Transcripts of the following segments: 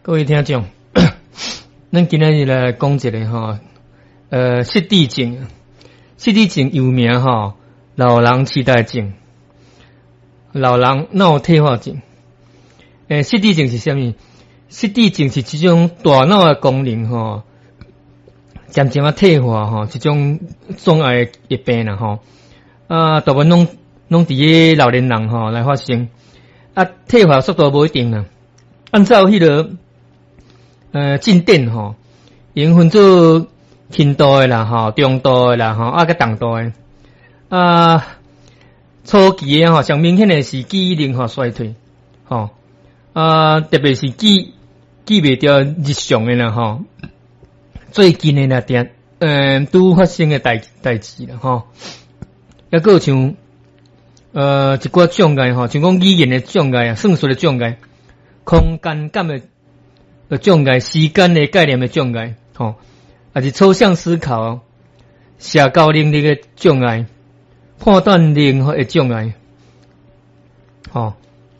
各位听众，咱今日来讲一个吼，失智症。失智症有名吼，老人痴呆症、老人脑退化症。失智症是啥物？失智症是一种大脑的功能吼，渐渐退化吼，一种障碍的病啦吼。大部分拢伫个老年人吼来发生。退化速度无一定啦。按照迄个进展吼，因分做轻度的啦吼、中度的啦吼、甲重度的。初期的吼，上明显的是记忆力吼衰退吼。特别是记袂掉日常的啦吼。最近的啦拄发生的代志啦吼。还佫有像一寡障碍吼，像讲语言的障碍算术的障碍。空间感的障碍，时间的概念的障碍，吼，还是抽象思考、社交能力的障碍、判断力的障碍，吼，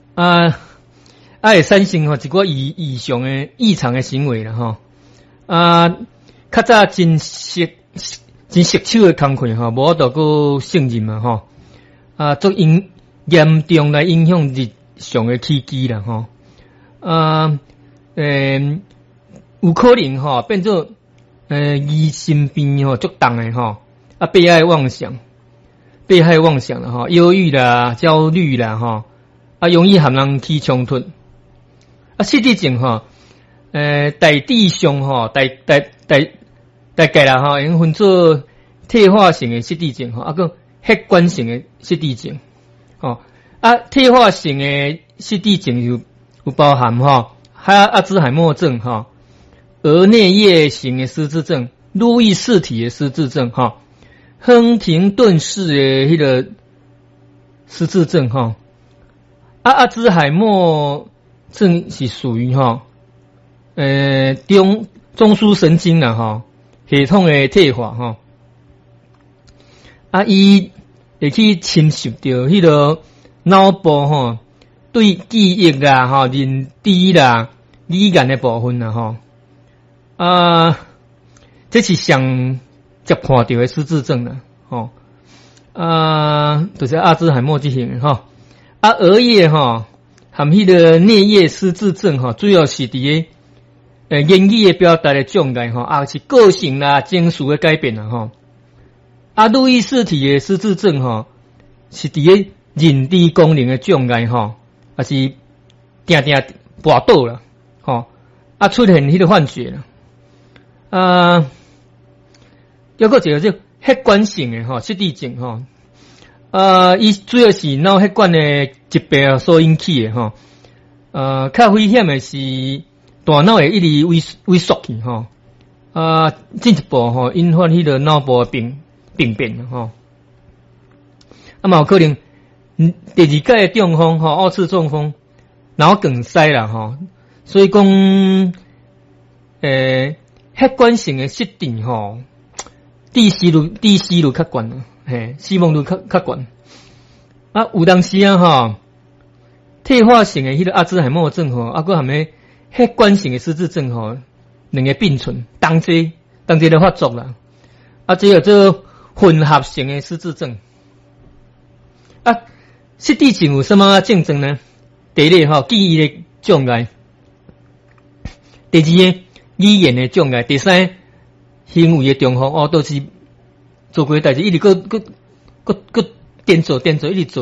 会产生吼一寡异常的行为啦，吼，较早真熟手的工课吼，无法度个胜任嘛，吼，足严重来影响日常的起居啦，吼。有可能吼变做疑心病吼足重的吼，被害妄想啦吼，忧郁啦、焦虑啦吼，容易和人起冲突。失智症吼，大致上吼，大概啦吼，因分做退化性的失智症吼，个客观性的失智症吼，退化性的失智症有包含吼，阿兹海默症吼，额内叶型的失智症、路易氏体的失智症吼，亨廷顿氏的迄个失智症吼，阿兹海默症是属于吼，中枢神经啦吼，系统的退化吼，伊会去侵蚀到迄个脑部吼。对记忆啦、吼认知啦、语言的部分啦、吼，这是上接看到的失智症啦，吼，就是阿兹海默这型吼，额叶吼含迄个颞叶失智症吼，主要是伫个言语的表达的障碍吼，是个性啦、情绪的改变啦，吼，路易氏体的失智症吼，是伫个认知功能的障碍吼。也是定跋倒啦，吼，出现迄个幻觉啦，还佫一个叫血管性的吼失智症吼，伊主要是脑血管的疾病所引起的吼，较危险的是大脑会一直萎缩去吼，进一步吼引发迄个脑部的病变吼，嘛有可能。第二届的中风吼，二次中风，脑梗塞啦吼，所以讲，血管性的失智吼，致死率较悬啦，死亡率较悬。有当时吼，退化性的迄个阿兹海默症吼，佫含个血管性的失智症吼，两个并存，同齐来发作啦。这叫做混合性的失智症。失智症有什么症状呢？第一个记忆的障碍，第二个语言的障碍，第三行为的中风，都是做过代志，一直个颠做，一直做。